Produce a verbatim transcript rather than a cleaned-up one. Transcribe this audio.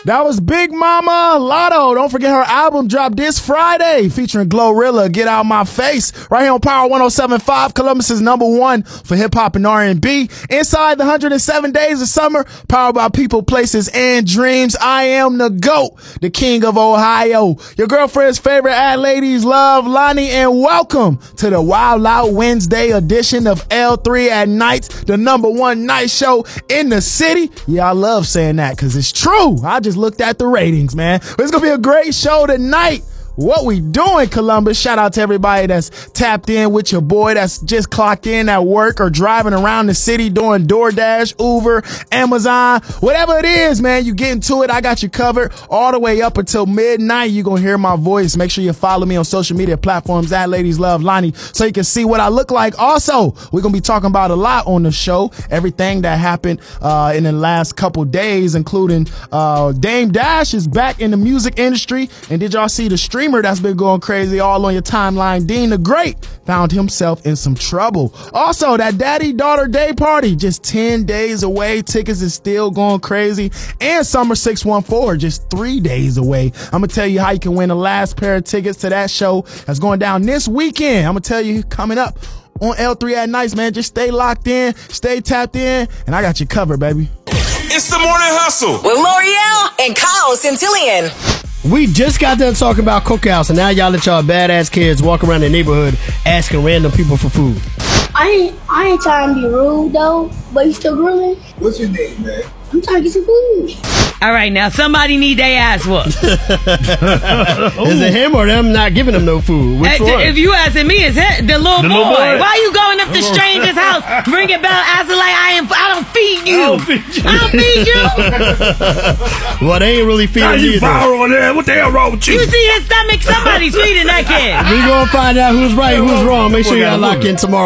That was Big Mama Lotto. Don't forget her album dropped this Friday featuring Glorilla, Get Out My Face, right here on Power one oh seven point five, Columbus's number one for hip-hop and R and B. Inside the one hundred seven Days of Summer, powered by people, places, and dreams. I am the GOAT, the king of Ohio. Your girlfriend's favorite ad ladies, Love, Lonnie, and welcome to the Wild Out Wednesday edition of L three at Night, the number one night show in the city. Yeah, I love saying that because it's true. I just looked at the ratings, man. But it's going to be a great show tonight. What we doing, Columbus? Shout out to everybody that's tapped in with your boy that's just clocked in at work or driving around the city doing DoorDash, Uber, Amazon, whatever it is, man. You get into it. I got you covered all the way up until midnight. You're going to hear my voice. Make sure you follow me on social media platforms at Ladies Love Lonnie so you can see what I look like. Also, we're going to be talking about a lot on the show. Everything that happened uh, in the last couple days, including uh, Dame Dash is back in the music industry. And did y'all see the stream that's been going crazy all on your timeline? Dean the Great found himself in some trouble. Also, that daddy-daughter day party just ten days away. Tickets is still going crazy. And Summer six one four just three days away. I'm going to tell you how you can win the last pair of tickets to that show that's going down this weekend. I'm going to tell you coming up on L three at Nights, man. Just stay locked in, stay tapped in, and I got you covered, baby. It's the Morning Hustle with L'Oreal and Kyle Centillion. We just got done talking about cookouts, and now y'all let y'all badass kids walk around the neighborhood asking random people for food. I ain't, I ain't trying to be rude, though, but you still grilling? What's your name, man? I'm trying to get some food. All right, now somebody need their ass whooped. Is it him or them not giving them no food? Which Hey, one? if you asking me, it's him, the little The boy. little boy. Why you going up to strangers' house, ringing bell, asking like I am? I don't feed you. I don't feed you. I don't feed you. Well, they ain't really How feeding you either. viral on that? What the hell wrong with you? You see his stomach? Somebody's feeding that kid. We gonna find out who's right, who's wrong. Make sure y'all lock in tomorrow.